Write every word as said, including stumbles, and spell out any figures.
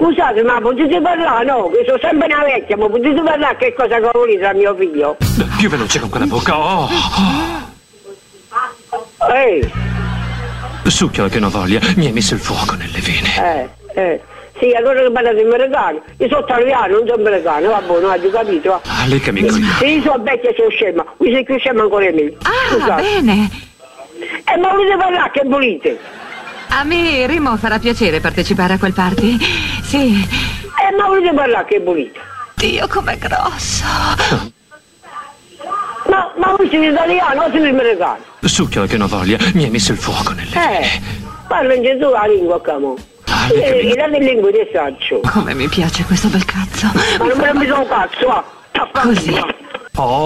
Scusate, ma potete parlare? No, che sono sempre una vecchia, ma potete parlare che cosa che volete a mio figlio? Più veloce con quella bocca. Oh. Ehi. Succhio che non voglia, mi hai messo il fuoco nelle vene. Eh, eh. Sì, allora che parlate americano. Io sono italiano, non sono americano, va buono, hai capito? Ah, lei che mi coglione. Se io sono vecchia e sono scema, qui sei più scema ancora di me. Ah, Scusate. bene. Eh, ma volete parlare, che volete? A me, Remo, farà piacere partecipare a quel party. Sì. Eh, ma volete parlare, che volete? Dio, com'è grosso. Ma, ma voi siete italiano o siete americano? Succhio che non voglia, mi hai messo il fuoco nelle vene. Eh, parla in Gesù la lingua, camo. Ah, E lei che mi... la lingua di saggio. Come mi piace questo bel cazzo. Ma non me ne mi sono cazzo, va. Così. Oh.